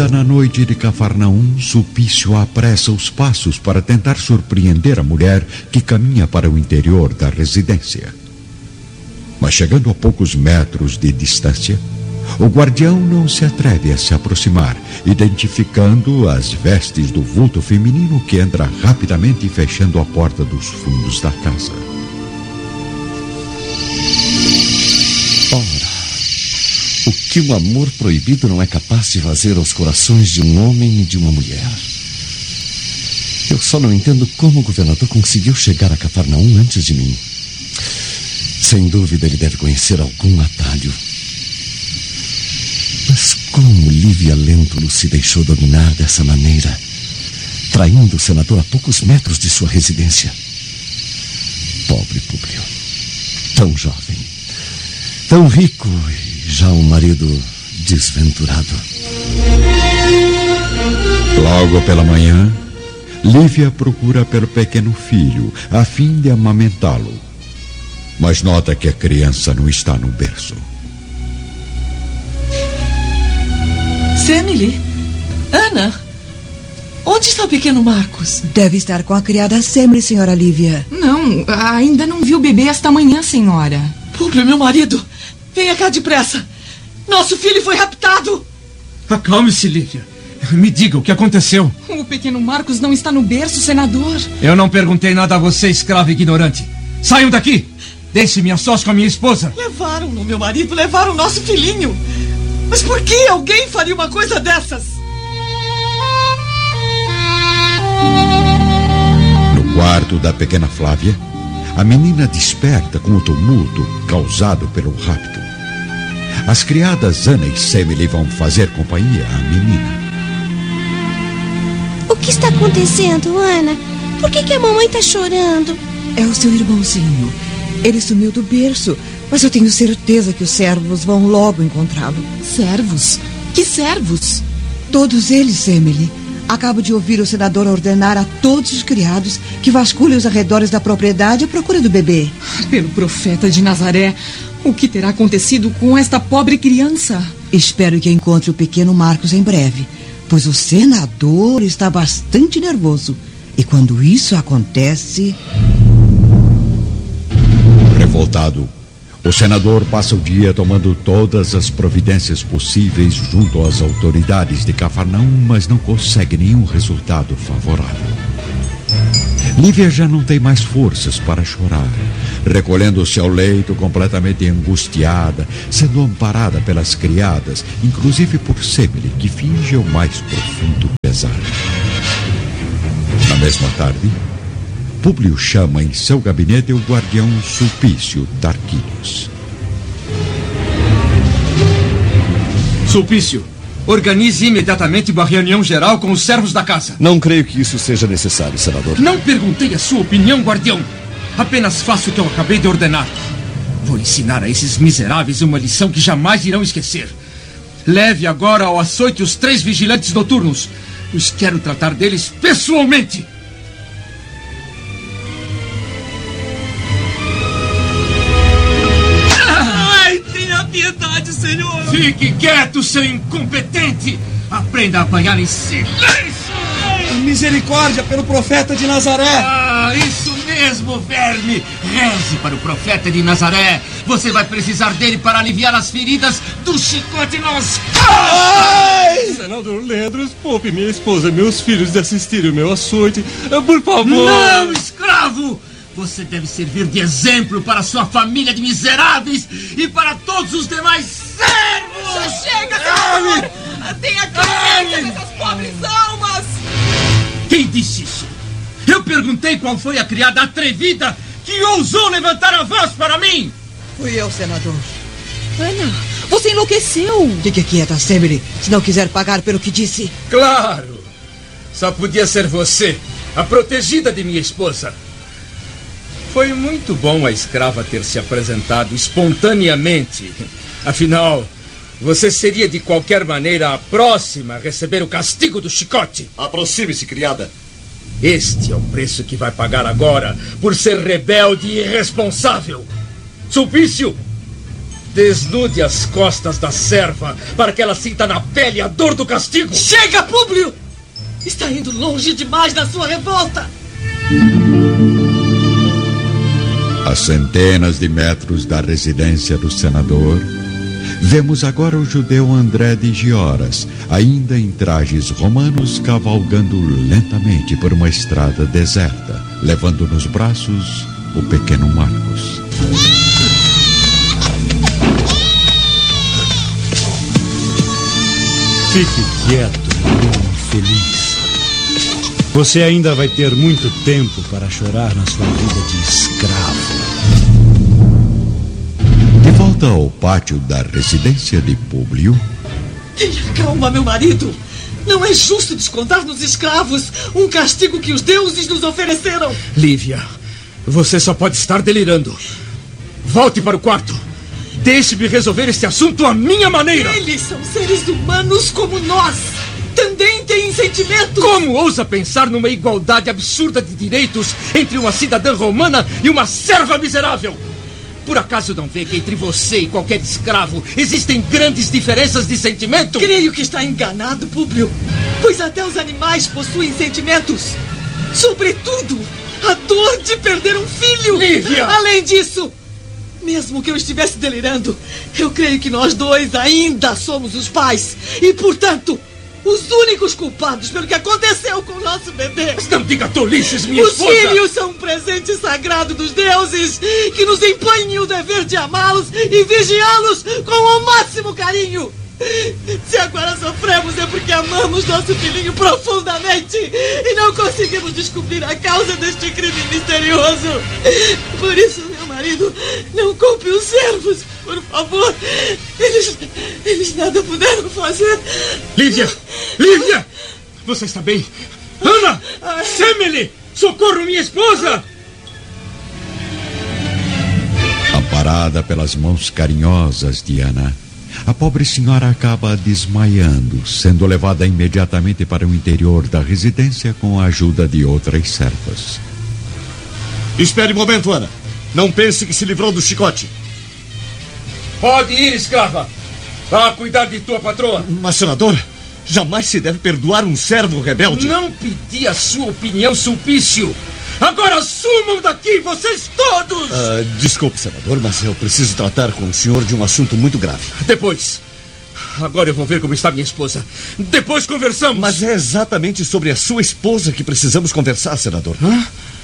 Ainda na noite de Cafarnaum, Sulpício apressa os passos para tentar surpreender a mulher que caminha para o interior da residência. Mas chegando a poucos metros de distância, o guardião não se atreve a se aproximar, identificando as vestes do vulto feminino que entra rapidamente fechando a porta dos fundos da casa. Ora, o que um amor proibido não é capaz de fazer aos corações de um homem e de uma mulher? Eu só não entendo como o governador conseguiu chegar a Cafarnaum antes de mim. Sem dúvida ele deve conhecer algum atalho. Mas como Lívia Lentulus se deixou dominar dessa maneira, traindo o senador a poucos metros de sua residência? Pobre Públio, tão jovem, tão rico e já um marido desventurado. Logo pela manhã, Lívia procura pelo pequeno filho, a fim de amamentá-lo. Mas nota que a criança não está no berço. Semele? Ana? Onde está o pequeno Marcos? Deve estar com a criada Semele, senhora Lívia. Não, ainda não vi o bebê esta manhã, senhora. Públio, meu marido, venha cá depressa. Nosso filho foi raptado. Acalme-se, Lívia. Me diga o que aconteceu. O pequeno Marcos não está no berço, senador. Eu não perguntei nada a você, escravo ignorante. Saiam daqui! Deixe-me a sós com a minha esposa. Levaram-no, meu marido, levaram o nosso filhinho. Mas por que alguém faria uma coisa dessas? No quarto da pequena Flávia, a menina desperta com o tumulto causado pelo rapto. As criadas Ana e Semele vão fazer companhia à menina. O que está acontecendo, Ana? Por que a mamãe está chorando? É o seu irmãozinho. Ele sumiu do berço, mas eu tenho certeza que os servos vão logo encontrá-lo. Servos? Que servos? Todos eles, Semele. Acabo de ouvir o senador ordenar a todos os criados que vasculhem os arredores da propriedade à procura do bebê. Pelo profeta de Nazaré, o que terá acontecido com esta pobre criança? Espero que encontre o pequeno Marcos em breve, pois o senador está bastante nervoso. E quando isso acontece... Revoltado, o senador passa o dia tomando todas as providências possíveis junto às autoridades de Cafarnaum, mas não consegue nenhum resultado favorável. Lívia já não tem mais forças para chorar, recolhendo-se ao leito completamente angustiada, sendo amparada pelas criadas, inclusive por Semele, que finge o mais profundo pesar. Na mesma tarde, Públio chama em seu gabinete o guardião Sulpício Tarquinius. Sulpício, organize imediatamente uma reunião geral com os servos da casa. Não creio que isso seja necessário, senador. Não perguntei a sua opinião, guardião. Apenas faço o que eu acabei de ordenar. Vou ensinar a esses miseráveis uma lição que jamais irão esquecer. Leve agora ao açoite os 3 vigilantes noturnos. Pois quero tratar deles pessoalmente. Piedade, Senhor! Fique quieto, seu incompetente! Aprenda a apanhar em silêncio! Misericórdia pelo profeta de Nazaré! Ah, isso mesmo, verme! Reze para o profeta de Nazaré! Você vai precisar dele para aliviar as feridas do chicote nas costas! Senador Lentulus, poupe minha esposa e meus filhos de assistirem o meu açoite. Por favor! Não, escravo! Você deve servir de exemplo para sua família de miseráveis e para todos os demais servos! Chega, senhor! Tenha clemência dessas pobres almas! Quem disse isso? Eu perguntei qual foi a criada atrevida que ousou levantar a voz para mim! Fui eu, senador. Ana, você enlouqueceu! Fique quieta, Semele, se não quiser pagar pelo que disse. Claro! Só podia ser você, a protegida de minha esposa. Foi muito bom a escrava ter se apresentado espontaneamente. Afinal, você seria de qualquer maneira a próxima a receber o castigo do chicote. Aproxime-se, criada. Este é o preço que vai pagar agora por ser rebelde e irresponsável. Sulpício, Desnude as costas da serva para que ela sinta na pele a dor do castigo. Chega, Públio! Está indo longe demais na sua revolta. A centenas de metros da residência do senador, vemos agora o judeu André de Gioras, ainda em trajes romanos, cavalgando lentamente por uma estrada deserta, levando nos braços o pequeno Marcos. Fique quieto, meu infeliz. Você ainda vai ter muito tempo para chorar na sua vida de escravo. De volta ao pátio da residência de Públio. Tenha calma, meu marido. Não é justo descontar nos escravos um castigo que os deuses nos ofereceram. Lívia, você só pode estar delirando. Volte para o quarto. Deixe-me resolver este assunto à minha maneira. Eles são seres humanos como nós. Também têm sentimentos. Como ousa pensar numa igualdade absurda de direitos entre uma cidadã romana e uma serva miserável? Por acaso não vê que entre você e qualquer escravo existem grandes diferenças de sentimento? Creio que está enganado, Públio. Pois até os animais possuem sentimentos. Sobretudo, a dor de perder um filho. Lívia! Além disso, mesmo que eu estivesse delirando, eu creio que nós dois ainda somos os pais. E, portanto, os únicos culpados pelo que aconteceu com o nosso bebê. Mas não diga tolices, minha Os esposa! filhos são um presente sagrado dos deuses que nos impõem o dever de amá-los e vigiá-los com o máximo carinho. Se agora sofremos é porque amamos nosso filhinho profundamente e não conseguimos descobrir a causa deste crime misterioso. Por isso, meu marido, não culpe os servos, por favor. Eles nada puderam fazer. Lívia! Lívia! Você está bem? Ana! Chame-lhe! Socorro minha esposa! Amparada pelas mãos carinhosas de Ana, a pobre senhora acaba desmaiando, sendo levada imediatamente para o interior da residência com a ajuda de outras servas. Espere um momento, Ana. Não pense que se livrou do chicote. Pode ir, escrava. Vá cuidar de tua patroa. Mas, senador, jamais se deve perdoar um servo rebelde. Não pedi a sua opinião, Sulpício. Agora sumam daqui, vocês todos! Desculpe, senador, mas eu preciso tratar com o senhor de um assunto muito grave. Depois. Agora eu vou ver como está minha esposa. Depois conversamos. Mas é exatamente sobre a sua esposa que precisamos conversar, senador.